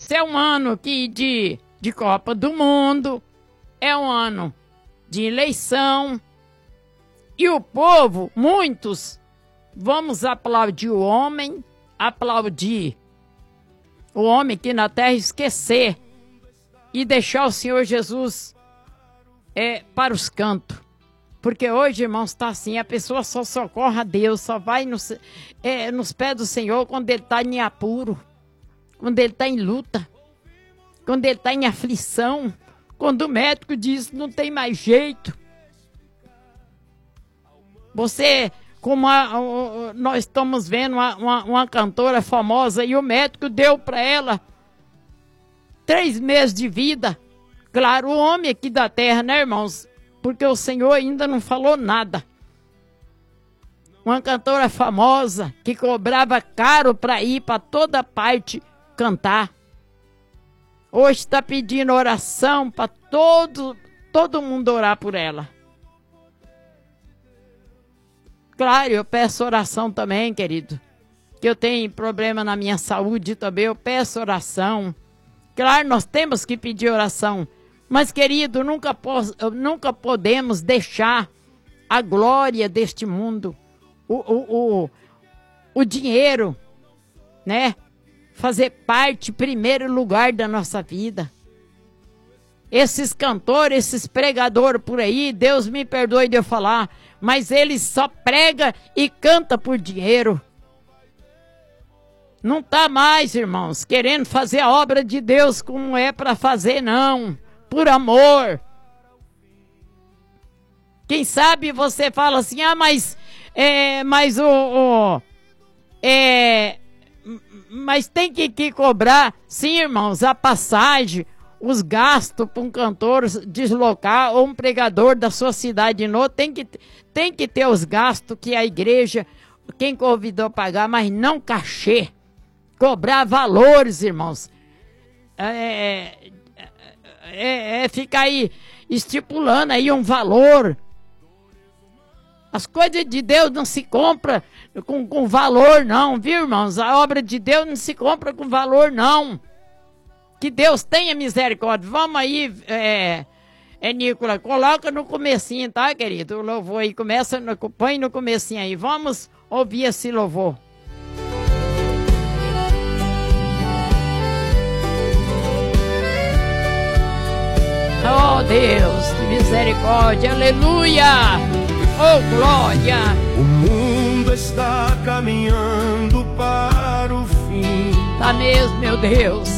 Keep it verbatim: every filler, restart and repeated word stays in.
Esse é um ano que de, de Copa do Mundo, é um ano de eleição. E o povo, muitos, vamos aplaudir o homem, aplaudir o homem aqui na terra, esquecer e deixar o Senhor Jesus é, para os cantos. Porque hoje, irmãos, está assim, a pessoa só socorre a Deus, só vai nos, é, nos pés do Senhor quando ele está em apuro, quando ele está em luta, quando ele está em aflição, quando o médico diz que não tem mais jeito. Você, como a, a, nós estamos vendo uma, uma, uma cantora famosa e o médico deu para ela três meses de vida. Claro, o homem aqui da terra, né, irmãos? Porque o Senhor ainda não falou nada. Uma cantora famosa que cobrava caro para ir para toda parte cantar. Hoje está pedindo oração para todo, todo mundo orar por ela. Claro, eu peço oração também, querido. Que eu tenho problema na minha saúde também, eu peço oração. Claro, nós temos que pedir oração. Mas, querido, nunca, nunca podemos deixar a glória deste mundo, o, o, o, o dinheiro, né? Fazer parte, primeiro lugar da nossa vida. Esses cantores, esses pregadores por aí, Deus me perdoe de eu falar, mas eles só pregam e cantam por dinheiro. Não tá mais, irmãos, querendo fazer a obra de Deus como é para fazer, não. Por amor. Quem sabe você fala assim, ah, mas, é, mas o, o é, mas tem que, que cobrar, sim, irmãos, a passagem, os gastos para um cantor deslocar ou um pregador da sua cidade de novo, tem que, tem que ter os gastos que a igreja, quem convidou pagar, mas não cachê. Cobrar valores, irmãos. É... É, é ficar aí estipulando aí um valor. As coisas de Deus não se compra com, com valor não, viu, irmãos? A obra de Deus não se compra com valor não. Que Deus tenha misericórdia. Vamos aí, é, é Nicolas, coloca no comecinho, tá, querido? O louvor aí, começa, no, põe no comecinho aí. Vamos ouvir esse louvor. Oh Deus, que misericórdia, aleluia, oh glória. O mundo está caminhando para o fim. Tá mesmo, meu Deus.